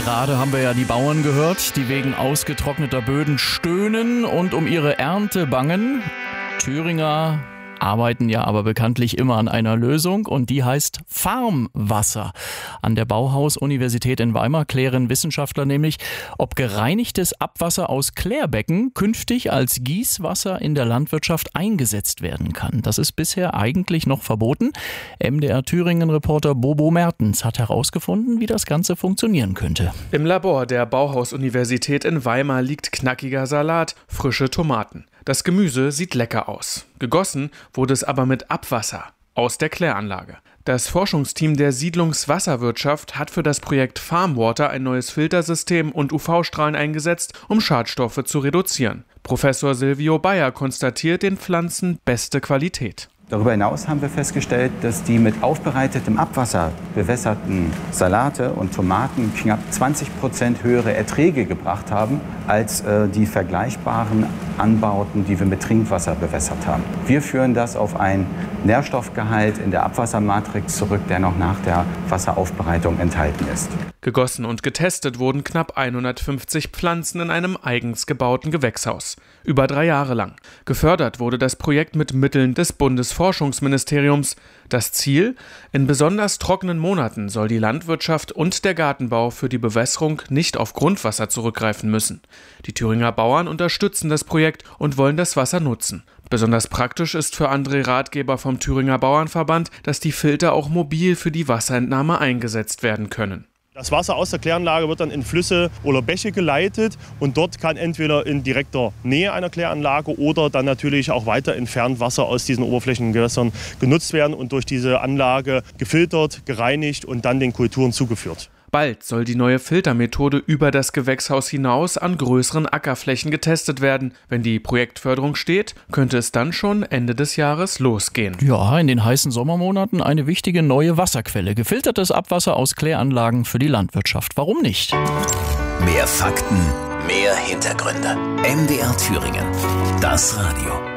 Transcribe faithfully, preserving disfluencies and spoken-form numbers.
Gerade haben wir ja die Bauern gehört, die wegen ausgetrockneter Böden stöhnen und um ihre Ernte bangen. Thüringer arbeiten ja aber bekanntlich immer an einer Lösung und die heißt Farmwasser. An der Bauhaus-Universität in Weimar klären Wissenschaftler nämlich, ob gereinigtes Abwasser aus Klärbecken künftig als Gießwasser in der Landwirtschaft eingesetzt werden kann. Das ist bisher eigentlich noch verboten. M D R Thüringen-Reporter Bobo Mertens hat herausgefunden, wie das Ganze funktionieren könnte. Im Labor der Bauhaus-Universität in Weimar liegt knackiger Salat, frische Tomaten. Das Gemüse sieht lecker aus. Gegossen wurde es aber mit Abwasser aus der Kläranlage. Das Forschungsteam der Siedlungswasserwirtschaft hat für das Projekt Farmwater ein neues Filtersystem und U V-Strahlen eingesetzt, um Schadstoffe zu reduzieren. Professor Silvio Bayer konstatiert den Pflanzen beste Qualität. Darüber hinaus haben wir festgestellt, dass die mit aufbereitetem Abwasser bewässerten Salate und Tomaten knapp zwanzig Prozent höhere Erträge gebracht haben als äh, die vergleichbaren Anbauten, die wir mit Trinkwasser bewässert haben. Wir führen das auf einen Nährstoffgehalt in der Abwassermatrix zurück, der noch nach der Wasseraufbereitung enthalten ist. Gegossen und getestet wurden knapp hundertfünfzig Pflanzen in einem eigens gebauten Gewächshaus. Über drei Jahre lang. Gefördert wurde das Projekt mit Mitteln des Bundesforschungsministeriums. Das Ziel? In besonders trockenen Monaten soll die Landwirtschaft und der Gartenbau für die Bewässerung nicht auf Grundwasser zurückgreifen müssen. Die Thüringer Bauern unterstützen das Projekt und wollen das Wasser nutzen. Besonders praktisch ist für André Ratgeber vom Thüringer Bauernverband, dass die Filter auch mobil für die Wasserentnahme eingesetzt werden können. Das Wasser aus der Kläranlage wird dann in Flüsse oder Bäche geleitet und dort kann entweder in direkter Nähe einer Kläranlage oder dann natürlich auch weiter entfernt Wasser aus diesen Oberflächengewässern genutzt werden und durch diese Anlage gefiltert, gereinigt und dann den Kulturen zugeführt. Bald soll die neue Filtermethode über das Gewächshaus hinaus an größeren Ackerflächen getestet werden. Wenn die Projektförderung steht, könnte es dann schon Ende des Jahres losgehen. Ja, in den heißen Sommermonaten eine wichtige neue Wasserquelle. Gefiltertes Abwasser aus Kläranlagen für die Landwirtschaft. Warum nicht? Mehr Fakten, mehr Hintergründe. M D R Thüringen. Das Radio.